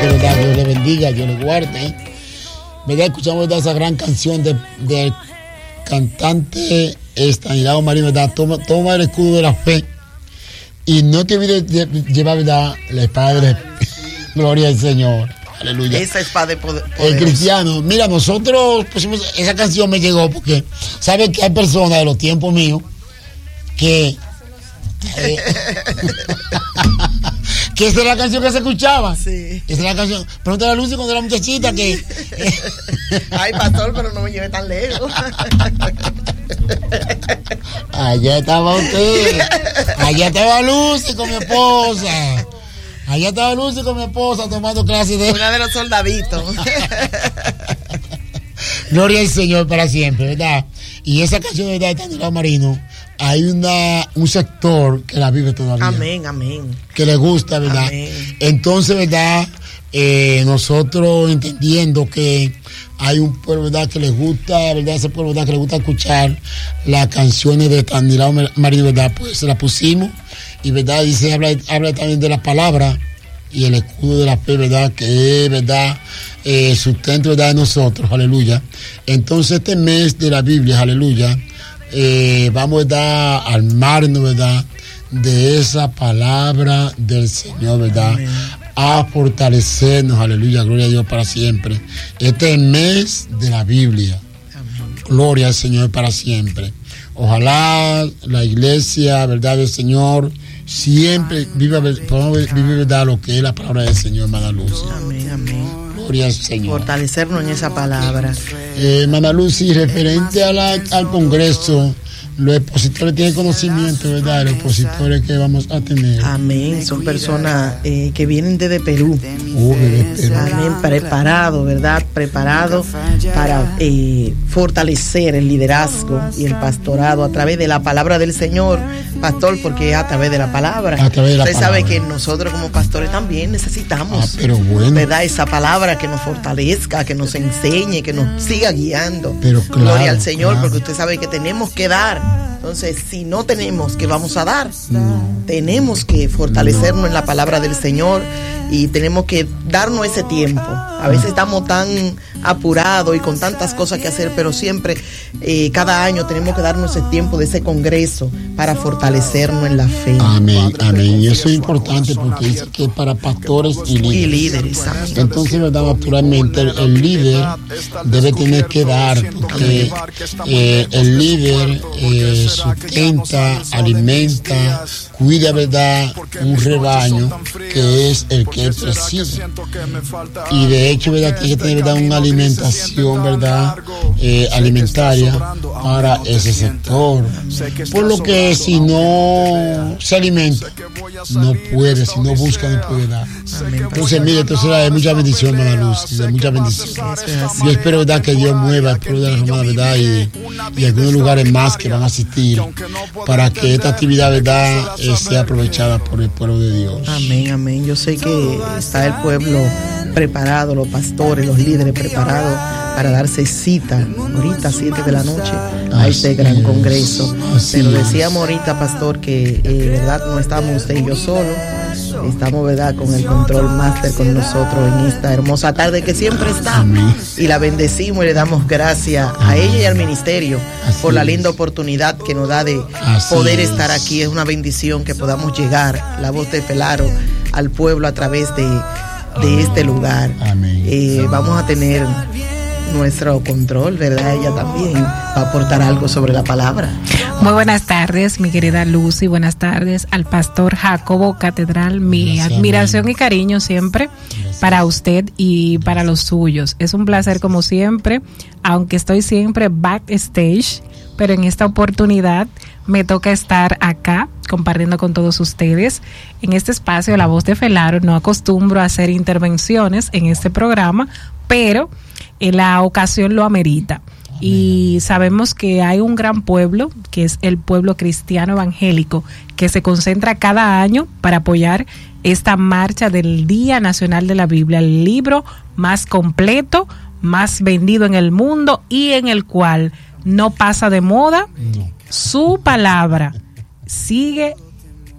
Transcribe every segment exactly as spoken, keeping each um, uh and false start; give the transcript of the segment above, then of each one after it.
que verdad Dios le bendiga, Dios le guarde. ¿Verdad? Escuchamos ¿verdad? Esa gran canción del de cantante Estanislao Marín, ¿verdad? Toma, toma el escudo de la fe y no te olvides de llevar ¿verdad? La espada de gloria al Señor. Aleluya. Esa espada de poder. El cristiano. Mira, nosotros pusimos, esa canción me llegó porque saben que hay personas de los tiempos míos que eh, que esa es la canción que se escuchaba. Sí. Esa es la canción. Pregúntale a Lucy cuando era muchachita que eh, ay, pastor, pero no me lleve tan lejos. allá estaba usted. Allá estaba Lucy con mi esposa. Allá estaba Lucy con mi esposa tomando clases de... Una de los soldaditos. Gloria al Señor para siempre, ¿verdad? Y esa canción de Estanislao Marino, hay una, un sector que la vive todavía. Amén, amén. Que le gusta, ¿verdad? Amén. Entonces, ¿verdad? Eh, nosotros entendiendo que hay un pueblo, ¿verdad? Que les gusta, ¿verdad? Ese pueblo, ¿verdad? Que le gusta escuchar las canciones de Estanislao Marino, ¿verdad? Pues se las pusimos. Y verdad, dice, habla, habla también de la palabra y el escudo de la fe, verdad, que es verdad, eh, sustento verdad de nosotros, aleluya. Entonces este mes de la Biblia, aleluya, eh, vamos verdad, a armarnos, verdad, de esa palabra del Señor, verdad, amén, a fortalecernos, aleluya, gloria a Dios para siempre. Este es el mes de la Biblia, amén, gloria al Señor para siempre. Ojalá la iglesia, verdad del Señor, siempre viva, podamos vivir verdad lo que es la palabra del Señor, hermana Lucy. Amén, amén. Gloria al Señor. Fortalecernos en esa palabra. Eh, hermana Lucy, referente a la, al Congreso, los expositores tienen conocimiento, ¿verdad? Los expositores que vamos a tener. Amén. Son personas eh, que vienen desde Perú. Uh, desde Perú. Amén. Preparados, ¿verdad? Preparados para eh, fortalecer el liderazgo y el pastorado a través de la palabra del Señor, pastor, porque es a través de la palabra. A través de la Usted palabra. sabe que nosotros como pastores también necesitamos, ah, pero bueno, ¿verdad? Esa palabra que nos fortalezca, que nos enseñe, que nos siga guiando. Pero claro, gloria al Señor, claro, porque usted sabe que tenemos que dar. Entonces, si no tenemos, ¿qué vamos a dar? No. Tenemos que fortalecernos no. en la palabra del Señor y tenemos que darnos ese tiempo. A veces estamos tan apurados y con tantas cosas que hacer, pero siempre, eh, cada año tenemos que darnos ese tiempo de ese congreso para fortalecernos en la fe. Amén, amén. Y eso es importante porque dice que es para pastores y líderes. Y líderes, amén. Entonces, verdad, naturalmente, el, el líder debe tener que dar, porque eh, el líder eh, sustenta, alimenta, cuida, verdad, un rebaño que es el que él preside. Y de hecho, verdad, tiene que tener, verdad, una alimentación, verdad, eh, alimentaria para ese sector. Por lo que si no se alimenta, no puede, si no busca, no puede dar. Entonces, mire, entonces hay mucha bendición, hermana Luz, hay mucha bendición. Yo espero, verdad, que Dios mueva el pueblo de la Romana, verdad, y, y algunos lugares más que van a asistir para que esta actividad, verdad, eh, sea aprovechada por el pueblo de Dios. Amén, amén. Yo sé que está el pueblo preparado, los pastores, los líderes preparados para darse cita ahorita a siete de la noche a Así este gran es, congreso. así Pero es. decíamos ahorita, pastor, que eh, verdad no estamos usted y yo solos, estamos, verdad, con el control master con nosotros en esta hermosa tarde que siempre está. Amén. Y la bendecimos y le damos gracias a ella y al ministerio Así por la es. linda oportunidad que nos da de Así poder es. estar aquí. Es una bendición que podamos llegar, la voz de Felaro, al pueblo a través de, de este lugar. Amén. Eh, vamos a tener nuestro control, ¿verdad? Ella también va a aportar algo sobre la palabra. Muy buenas tardes, mi querida Lucy. Buenas tardes al pastor Jacobo Catedral. Mi Gracias, admiración amén. y cariño siempre Gracias. para usted y para los suyos. Es un placer como siempre, aunque estoy siempre backstage, pero en esta oportunidad me toca estar acá compartiendo con todos ustedes en este espacio La Voz de Felaro. No acostumbro a hacer intervenciones en este programa, pero en la ocasión lo amerita. Y sabemos que hay un gran pueblo, que es el pueblo cristiano evangélico, que se concentra cada año para apoyar esta marcha del Día Nacional de la Biblia, el libro más completo, más vendido en el mundo y en el cual no pasa de moda. No. Su palabra sigue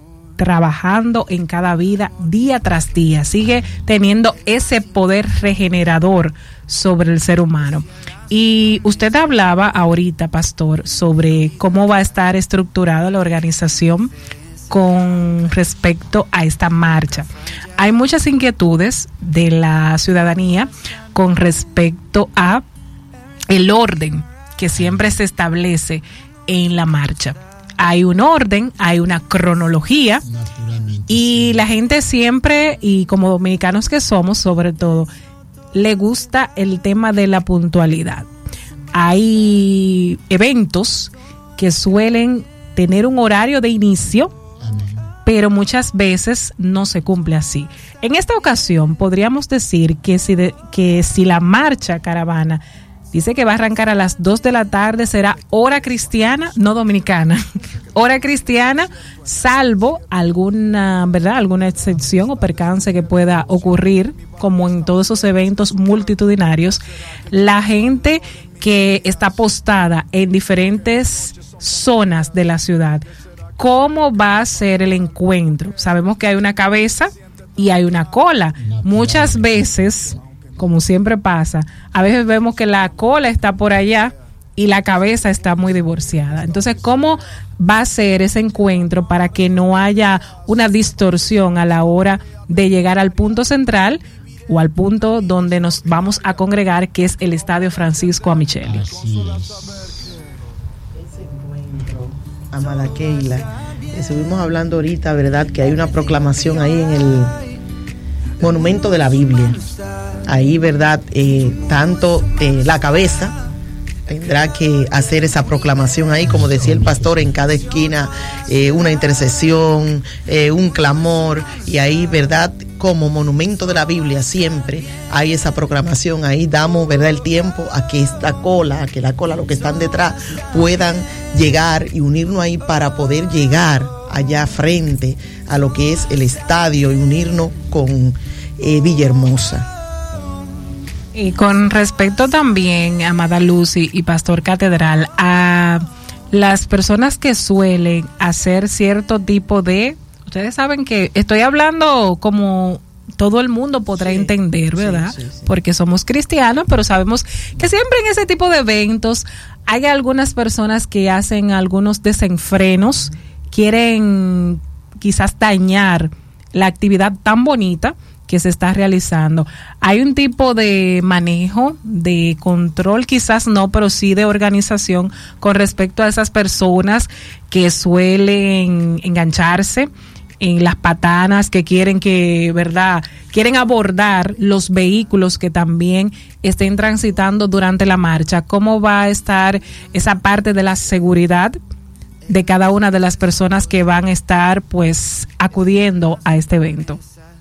trabajando en cada vida día tras día, sigue teniendo ese poder regenerador sobre el ser humano. Y usted hablaba ahorita, pastor, sobre cómo va a estar estructurada la organización con respecto a esta marcha. Hay muchas inquietudes de la ciudadanía con respecto a el orden que siempre se establece en la marcha. Hay un orden, hay una cronología y la gente siempre, y como dominicanos que somos sobre todo, le gusta el tema de la puntualidad. Hay eventos que suelen tener un horario de inicio, pero muchas veces no se cumple así. En esta ocasión podríamos decir que si, de, que si la marcha caravana dice que va a arrancar a las dos de la tarde, será hora cristiana, no dominicana, hora cristiana, salvo alguna, ¿verdad? Alguna excepción o percance que pueda ocurrir, como en todos esos eventos multitudinarios. La gente que está postada en diferentes zonas de la ciudad, ¿cómo va a ser el encuentro? Sabemos que hay una cabeza y hay una cola. Muchas veces, como siempre pasa, a veces vemos que la cola está por allá y la cabeza está muy divorciada. Entonces, ¿cómo va a ser ese encuentro para que no haya una distorsión a la hora de llegar al punto central o al punto donde nos vamos a congregar, que es el Estadio Francisco Amicheli? Así es. Amada Keila, estuvimos hablando ahorita, ¿verdad?, que hay una proclamación ahí en el monumento de la Biblia. Ahí, ¿verdad?, eh, tanto eh, la cabeza tendrá que hacer esa proclamación ahí, como decía el pastor, en cada esquina eh, una intercesión, eh, un clamor, y ahí, ¿verdad?, como monumento de la Biblia siempre hay esa proclamación. Ahí damos, ¿verdad?, el tiempo a que esta cola, a que la cola, los que están detrás, puedan llegar y unirnos ahí para poder llegar allá frente a lo que es el estadio y unirnos con eh, Villahermosa. Y con respecto también, amada Lucy y Pastor Catedral, a las personas que suelen hacer cierto tipo de, ustedes saben que estoy hablando como todo el mundo podrá sí, entender, ¿verdad? Sí, sí, sí. Porque somos cristianos, pero sabemos que siempre en ese tipo de eventos hay algunas personas que hacen algunos desenfrenos, quieren quizás dañar la actividad tan bonita que se está realizando. Hay un tipo de manejo, de control, quizás no, pero sí de organización con respecto a esas personas que suelen engancharse en las patanas, que quieren que, ¿verdad?, quieren abordar los vehículos que también estén transitando durante la marcha. ¿Cómo va a estar esa parte de la seguridad de cada una de las personas que van a estar, pues, acudiendo a este evento?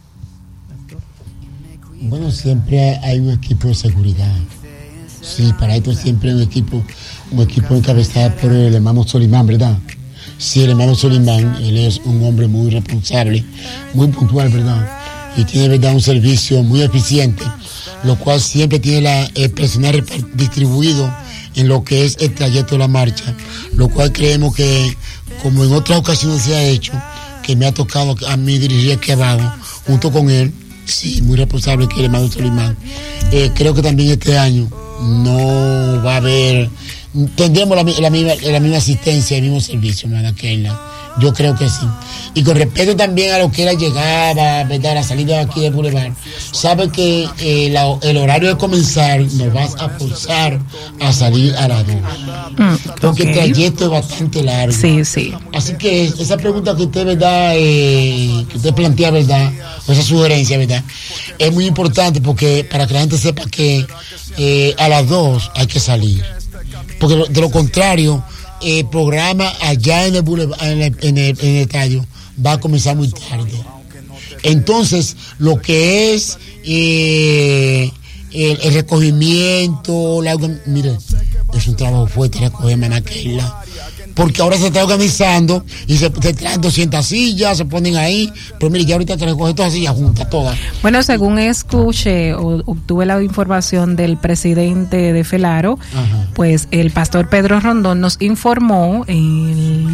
Bueno, siempre hay un equipo de seguridad. Sí, para esto siempre hay un equipo, un equipo encabezado por el hermano Solimán, ¿verdad? Sí, el hermano Solimán, él es un hombre muy responsable, muy puntual, ¿verdad? Y tiene, ¿verdad?, un servicio muy eficiente, lo cual siempre tiene la, el personal distribuido en lo que es el trayecto de la marcha, lo cual creemos que, como en otras ocasiones se ha hecho, que me ha tocado a mí dirigir aquí abajo, junto con él, sí, muy responsable, que el hermano Solimán. Eh, creo que también este año no va a haber, tendremos la, la, misma, la misma asistencia, el mismo servicio, hermana Keila. Yo creo que sí. Y con respecto también a lo que era llegada, ¿verdad?, la salida de aquí del Boulevard, sabe que eh, la, el horario de comenzar nos va a forzar a salir a las dos. Mm, porque okay. El trayecto es bastante largo. Sí, sí. Así que esa pregunta que usted, ¿verdad?, eh, que usted plantea, ¿verdad?, o esa sugerencia, ¿verdad?, es muy importante, porque para que la gente sepa que eh, a las dos hay que salir. Porque de lo contrario, el programa allá en el, boulevard, en, el, en, el, en el estadio va a comenzar muy tarde. Entonces, lo que es eh, el, el recogimiento, la, mire, es un trabajo fuerte recoger, hermana Keila, porque ahora se está organizando y se, se traen doscientas sillas, se ponen ahí, pero mire, ya ahorita te recogen todas las sillas juntas, todas. Bueno, según escuché o obtuve la información del presidente de Felaro, ajá, pues el pastor Pedro Rondón nos informó el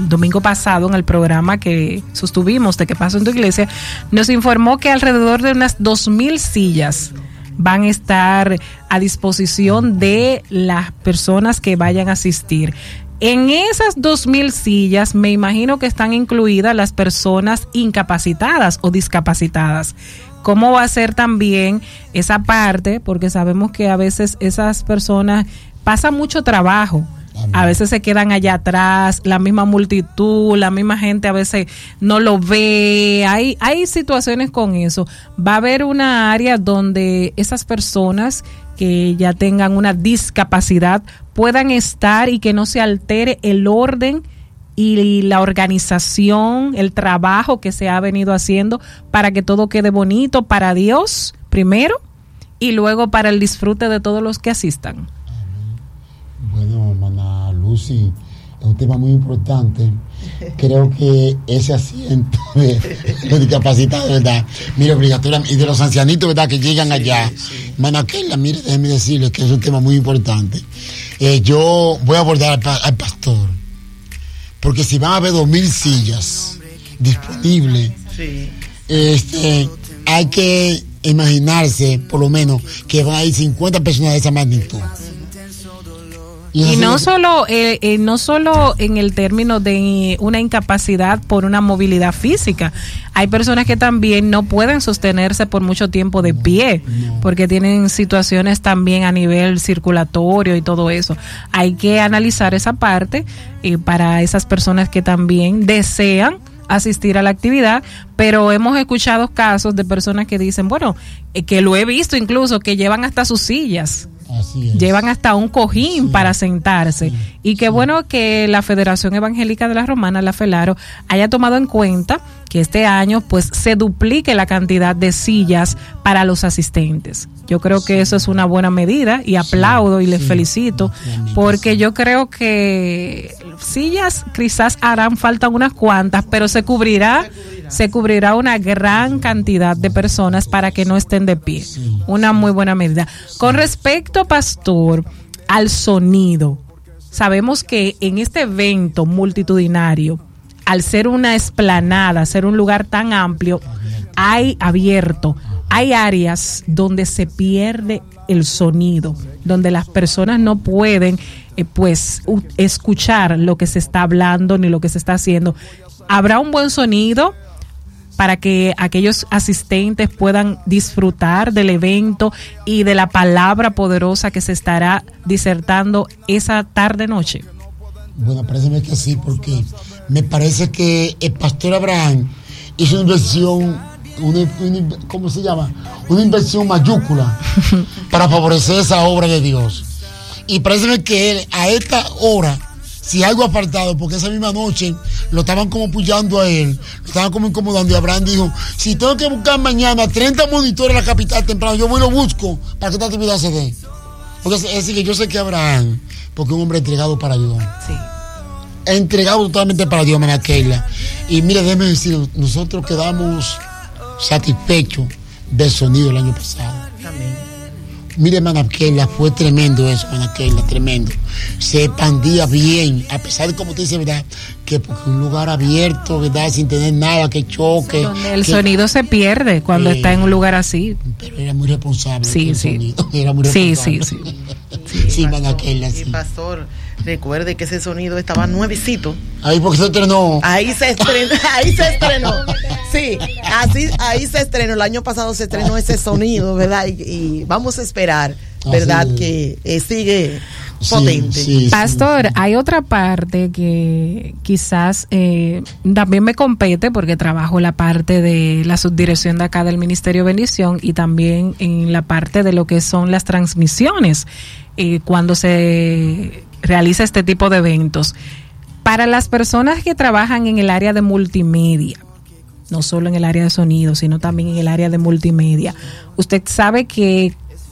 el domingo pasado en el programa que sostuvimos de ¿Qué pasó en tu iglesia? Nos informó que alrededor de unas dos mil sillas van a estar a disposición de las personas que vayan a asistir. En esas dos mil sillas me imagino que están incluidas las personas incapacitadas o discapacitadas. ¿Cómo va a ser también esa parte? Porque sabemos que a veces esas personas pasan mucho trabajo. A veces se quedan allá atrás, la misma multitud, la misma gente a veces no lo ve. Hay, hay situaciones con eso. Va a haber una área donde esas personas que ya tengan una discapacidad puedan estar y que no se altere el orden y la organización, el trabajo que se ha venido haciendo para que todo quede bonito para Dios primero y luego para el disfrute de todos los que asistan. Bueno, hermana Lucy, es un tema muy importante. Creo que ese asiento de los discapacitados, ¿verdad? Mire, obligatoriamente, y de los ancianitos, ¿verdad? Que llegan allá. Hermana Keila, mire, déjeme decirles que es un tema muy importante. Eh, yo voy a abordar al, pa- al pastor, porque si van a haber dos mil sillas disponibles, sí. este, hay que imaginarse, por lo menos, que van a ir cincuenta personas de esa magnitud. Y no solo eh, eh, no solo en el término de una incapacidad por una movilidad física. Hay personas que también no pueden sostenerse por mucho tiempo de pie, porque tienen situaciones también a nivel circulatorio y todo eso. Hay que analizar esa parte eh, para esas personas que también desean asistir a la actividad, pero hemos escuchado casos de personas que dicen, bueno, eh, que lo he visto incluso, que llevan hasta sus sillas. Así es. Llevan hasta un cojín sí. para sentarse. Sí. Y qué sí. bueno que la Federación Evangélica de la Romana, la FELARO, haya tomado en cuenta que este año pues se duplique la cantidad de sillas para los asistentes. Yo creo sí. que eso es una buena medida y aplaudo sí. y les sí. felicito, porque yo creo que sillas quizás harán falta unas cuantas, pero se cubrirá, se cubrirá, se cubrirá una gran cantidad de personas para que no estén de pie. Sí. Una muy buena medida. Con respecto, pastor, al sonido, sabemos que en este evento multitudinario, al ser una explanada, ser un lugar tan amplio, hay abierto, hay áreas donde se pierde el sonido, donde las personas no pueden eh, pues u- escuchar lo que se está hablando ni lo que se está haciendo. ¿Habrá un buen sonido para que aquellos asistentes puedan disfrutar del evento y de la palabra poderosa que se estará disertando esa tarde-noche? Bueno, parece que sí, porque me parece que el pastor Abraham hizo una inversión, una, una, ¿cómo se llama? Una inversión mayúscula para favorecer esa obra de Dios. Y parece que él, a esta hora, si algo ha faltado, porque esa misma noche lo estaban como puyando a él, lo estaban como incomodando, y Abraham dijo, si tengo que buscar mañana treinta monitores en la capital temprano, yo voy y lo busco para que esta actividad se dé. Porque es decir, que yo sé que Abraham, porque es un hombre entregado para Dios. Sí. Entregado totalmente para Dios, hermana Keila. Y mire, déjeme decir, nosotros quedamos satisfechos del sonido el año pasado. Amén. Mire, hermana Keila, fue tremendo eso, hermana Keila, tremendo. Se expandía bien, a pesar de, como usted dice, ¿verdad? Que porque un lugar abierto, ¿verdad? Sin tener nada que choque. Donde el que, sonido se pierde cuando eh, está en un lugar así. Pero era muy responsable. Sí, sí. Sonido. Era muy sí, responsable. sí, sí. Sí, sí, hermana Keila, sí. Pastor, recuerde que ese sonido estaba nuevecito. Ahí porque se estrenó. Ahí se estrenó, ahí se estrenó. Sí, así, ahí se estrenó. El año pasado se estrenó ese sonido, ¿verdad? Y, y vamos a esperar, ¿verdad? Que eh, sigue potente. Sí, sí, Pastor, sí. hay otra parte que quizás eh, también me compete porque trabajo la parte de la subdirección de acá del Ministerio Bendición y también en la parte de lo que son las transmisiones eh, cuando se realiza este tipo de eventos. Para las personas que trabajan en el área de multimedia, no solo en el área de sonido, sino también en el área de multimedia, usted sabe que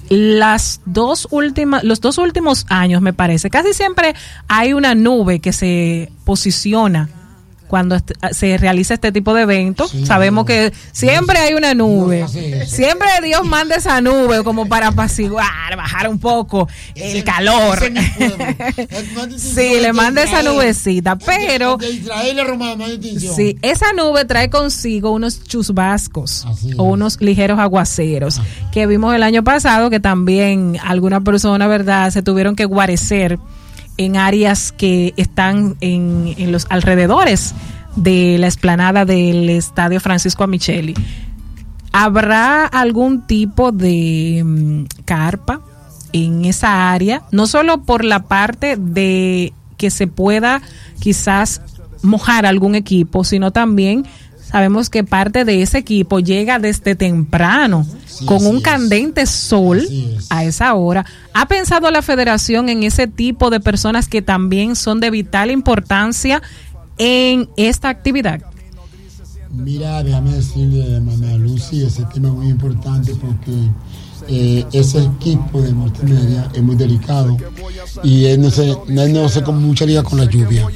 las dos últimas, los dos últimos años, me parece, casi siempre hay una nube que se posiciona cuando est- se realiza este tipo de eventos. Sí, sabemos sí, que siempre hay una nube. No, sí, sí. Siempre Dios manda esa nube como para apaciguar, bajar un poco el calor. Sí, le manda esa nubecita, pero de Israel, Roma, no hay distinción. Sí, esa nube trae consigo unos chubascos o unos ligeros aguaceros ah. que vimos el año pasado, que también algunas personas, ¿verdad?, se tuvieron que guarecer en áreas que están en, en los alrededores de la explanada del Estadio Francisco Amicheli. ¿Habrá algún tipo de um, carpa en esa área? No solo por la parte de que se pueda quizás mojar algún equipo, sino también sabemos que parte de ese equipo llega desde temprano, sí, con un candente es. sol es. a esa hora. ¿Ha pensado la federación en ese tipo de personas que también son de vital importancia en esta actividad? Mira, déjame decirle, María Lucy, ese tema es muy importante porque eh, ese equipo de multimedia es muy delicado y él no se, él no se con mucha liga con la lluvia.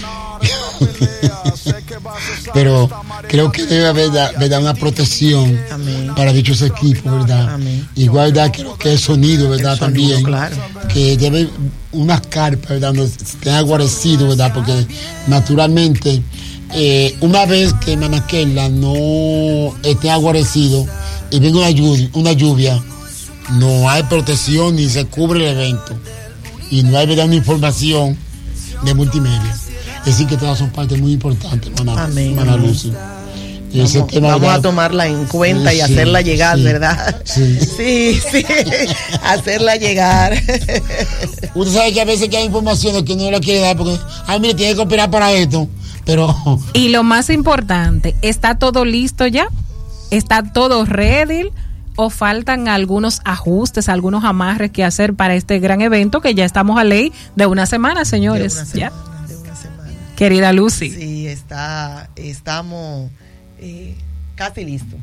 Pero creo que debe haber ¿verdad? una protección Amén. para dichos equipos, ¿verdad? Amén. Igual ¿verdad? creo que el sonido, ¿verdad? El sonido, también, claro. Que debe unas carpas, ¿verdad? Donde esté aguarecido, ¿verdad? Porque naturalmente eh, una vez que Manaquela no esté aguarecido y venga una lluvia, una lluvia, no hay protección ni se cubre el evento y no hay ¿verdad? una información de multimedia. Es decir, que todas son partes muy importantes, Mana, Amén. Mana Lucy. Y vamos, ese tema, vamos ¿verdad? a tomarla en cuenta sí, y hacerla sí, llegar, sí, ¿verdad? Sí, sí, sí. hacerla llegar. Usted sabe que a veces que hay informaciones que no la quiere dar porque, ay, mire, tiene que operar para esto, pero... Y lo más importante, ¿está todo listo ya? ¿Está todo ready? ¿O faltan algunos ajustes, algunos amarres que hacer para este gran evento que ya estamos a ley de una semana, señores? Una semana, ¿ya? Querida Lucy. Sí, está, estamos eh, casi listos.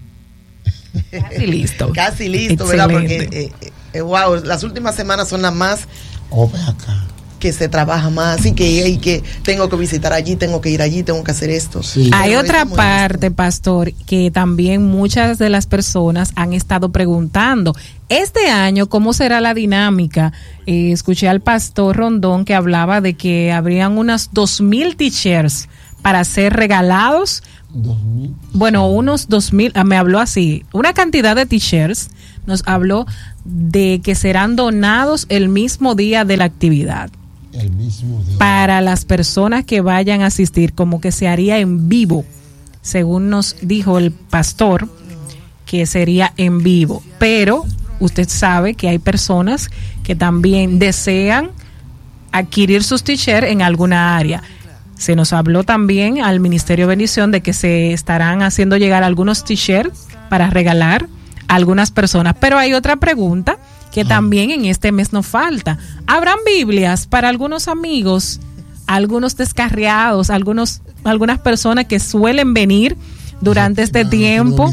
Casi listo. Casi listo, ¿verdad? Porque, eh, eh, wow, las últimas semanas son las más... Oh, ve acá. Que se trabaja más, y que, y que tengo que visitar allí, tengo que ir allí, tengo que hacer esto. Sí. Hay otra parte, listo. Pastor, que también muchas de las personas han estado preguntando. Este año, ¿cómo será la dinámica? Eh, escuché al pastor Rondón que hablaba de que habrían unas dos mil t-shirts para ser regalados. ¿Dos mil? Bueno, unos dos mil, me habló así, una cantidad de t-shirts, nos habló de que serán donados el mismo día de la actividad. El mismo día. Para las personas que vayan a asistir, como que se haría en vivo, según nos dijo el pastor, que sería en vivo. Pero usted sabe que hay personas que también desean adquirir sus t-shirts en alguna área. Se nos habló también al Ministerio de Bendición de que se estarán haciendo llegar algunos t-shirts para regalar a algunas personas. Pero hay otra pregunta que también en este mes nos falta. ¿Habrán Biblias para algunos amigos, algunos descarriados, algunos, algunas personas que suelen venir durante este tiempo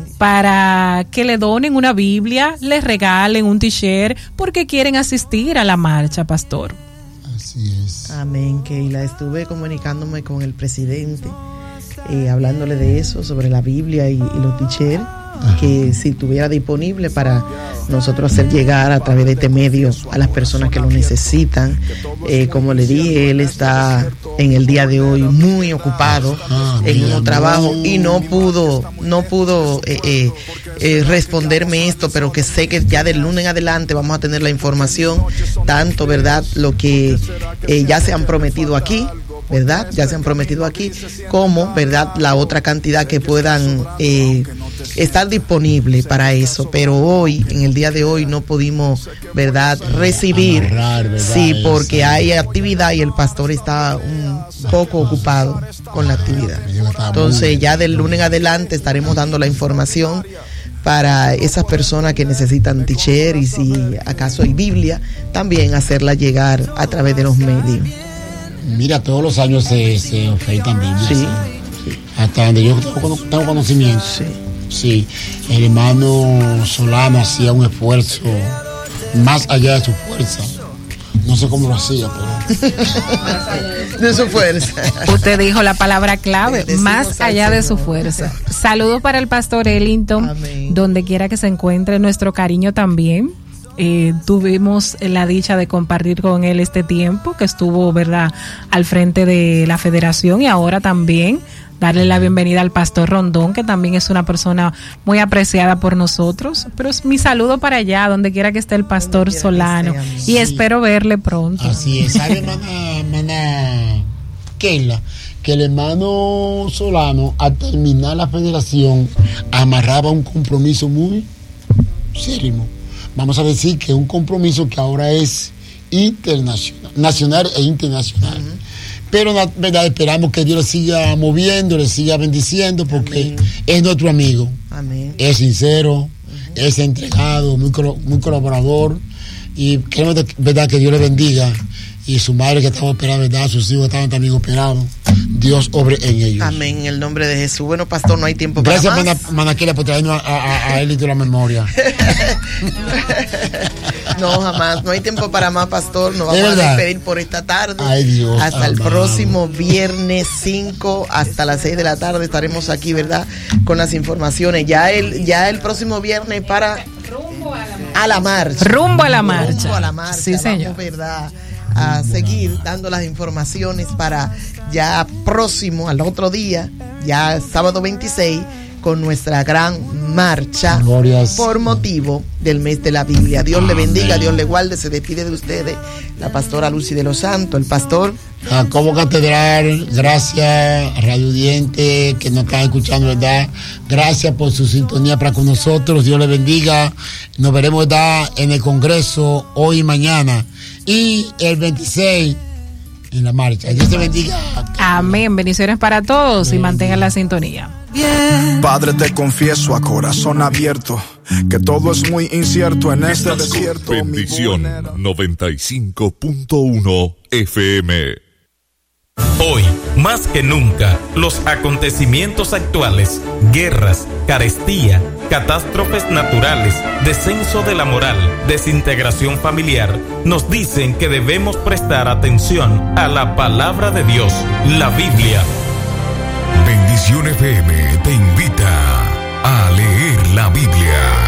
para que le donen una Biblia, les regalen un t-shirt porque quieren asistir a la marcha, pastor? Así es. Amén, Keila. Estuve comunicándome con el presidente, eh, hablándole de eso, sobre la Biblia y, y los t-shirts, que si estuviera disponible para nosotros hacer llegar a través de este medio a las personas que lo necesitan. Eh, como le dije, él está en el día de hoy muy ocupado ah, en un trabajo y no pudo no pudo eh, eh, eh, responderme esto, pero que sé que ya del lunes en adelante vamos a tener la información, tanto, ¿verdad?, lo que eh, ya se han prometido aquí, ¿verdad? Ya se han prometido aquí, como, ¿verdad?, la otra cantidad que puedan eh, estar disponible para eso. Pero hoy, en el día de hoy, no pudimos, ¿verdad?, recibir. Amarrar, ¿verdad? Sí, porque hay actividad y el pastor está un poco ocupado con la actividad. Entonces, ya del lunes en adelante estaremos dando la información para esas personas que necesitan t-shirt, y si acaso hay Biblia, también hacerla llegar a través de los medios. Mira, todos los años se, se ofertan Biblias. Sí, sí. Hasta donde yo tengo, tengo conocimiento. Sí. Sí, el hermano Solano hacía un esfuerzo más allá de su fuerza. No sé cómo lo hacía, pero De su fuerza. Usted dijo la palabra clave, más allá de su fuerza. Saludos para el pastor Ellington, amén, donde quiera que se encuentre, nuestro cariño también. Eh, tuvimos la dicha de compartir con él este tiempo que estuvo, verdad, al frente de la federación, y ahora también darle la bienvenida al pastor Rondón, que también es una persona muy apreciada por nosotros. Pero es mi saludo para allá, donde quiera que esté el pastor Solano, y espero verle pronto. Así es. ¿Sabe, hermana, hermana Keila, que el hermano Solano, al terminar la federación, amarraba un compromiso muy serio? Vamos a decir que un compromiso que ahora es internacional, nacional e internacional. Uh-huh. Pero la verdad, esperamos que Dios le siga moviendo, le siga bendiciendo, porque amén, es nuestro amigo. Amén. Es sincero, uh-huh, es entregado, muy, muy colaborador, y queremos de verdad que Dios le bendiga. Y su madre que estaba operada, ¿verdad? Sus hijos estaban también operados. Dios obre en ellos. Amén, en el nombre de Jesús. Bueno, pastor, no hay tiempo para Gracias, más. Gracias, Manaquela, por traernos a, a, a él y la memoria. No, jamás. No hay tiempo para más, pastor. Nos vamos a despedir por esta tarde. Ay, Dios. Hasta amado. El próximo viernes cinco, hasta las seis de la tarde estaremos aquí, ¿verdad? Con las informaciones. Ya el, ya el próximo viernes para... Rumbo a la marcha. A la marcha. Rumbo a la marcha. Rumbo a la marcha. Sí, señor. Vamos, ¿verdad?, a seguir dando las informaciones para ya próximo, al otro día, ya sábado veintiséis, con nuestra gran marcha. Glorias. Por motivo del mes de la Biblia. Dios le bendiga, Dios le guarde. Se despide de ustedes la pastora Lucy de los Santos, el pastor Jacobo Catedral. Gracias, Radio Diente, que nos están escuchando, ¿verdad? Gracias por su sintonía para con nosotros. Dios le bendiga. Nos veremos, ¿verdad?, en el Congreso hoy y mañana. Y el veintiséis en la marcha. Dios te bendiga. Amén. Bendiciones para todos. Amén. Y mantengan la sintonía. Padre, te confieso a corazón abierto que todo es muy incierto en este desierto. Bendición noventa y cinco punto uno F M. Hoy, más que nunca, los acontecimientos actuales, guerras, carestía, catástrofes naturales, descenso de la moral, desintegración familiar, nos dicen que debemos prestar atención a la palabra de Dios, la Biblia. Bendición F M te invita a leer la Biblia.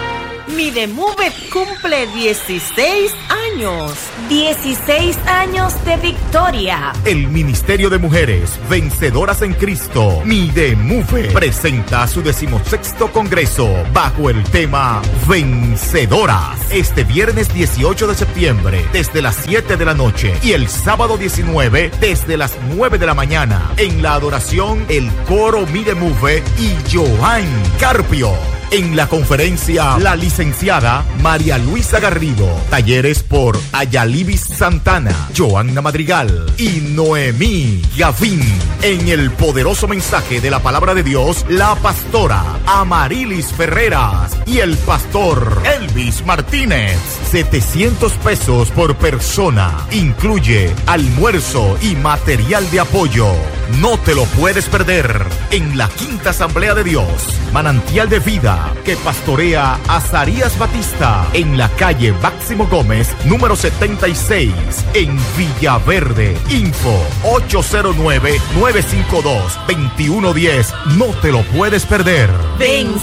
Midemove cumple dieciséis años. dieciséis años de victoria. El Ministerio de Mujeres Vencedoras en Cristo, Midemove, presenta su decimosexto congreso bajo el tema Vencedoras. Este viernes dieciocho de septiembre, desde las siete de la noche, y el sábado diecinueve, desde las nueve de la mañana. En la adoración, el coro Midemove y Joan Carpio. En la conferencia, la licenciada María Luisa Garrido. Talleres por Ayalibis Santana, Joanna Madrigal y Noemí Gavín. En el poderoso mensaje de la palabra de Dios, la pastora Amarilis Ferreras y el pastor Elvis Martínez. setecientos pesos por persona. Incluye almuerzo y material de apoyo. No te lo puedes perder. En la Quinta Asamblea de Dios, Manantial de Vida, que pastorea Azarías Batista, en la calle Máximo Gómez, número setenta y seis, en Villaverde. Info ocho cero nueve, nueve cinco dos, dos uno uno cero. No te lo puedes perder. Ven.